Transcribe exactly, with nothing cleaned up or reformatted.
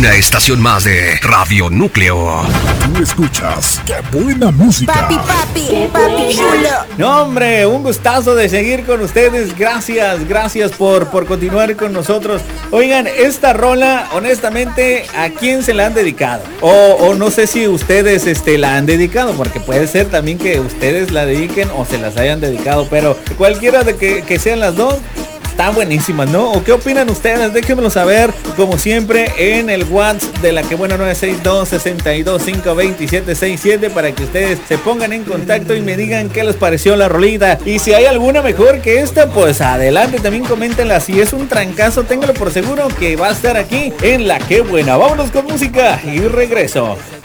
una estación más de Radio Núcleo. Tú escuchas, qué buena música. Papi, papi, papi chulo. No, hombre, un gustazo de seguir con ustedes. Gracias, gracias por, por continuar con nosotros. Oigan, esta rola, honestamente, ¿a quién se la han dedicado? O, o no sé si ustedes este, la han dedicado, porque puede ser también que ustedes la dediquen o se las hayan dedicado, pero cualquiera de que, que sean las dos, están buenísimas, ¿no? ¿O qué opinan ustedes? Déjenmelo saber, como siempre, en el WhatsApp de la que buena nueve seis dos, seis dos cinco, dos siete seis siete para que ustedes se pongan en contacto y me digan qué les pareció la rolita. Y si hay alguna mejor que esta, pues adelante, también coméntenla. Si es un trancazo, téngalo por seguro que va a estar aquí en La Que Buena. Vámonos con música y regreso.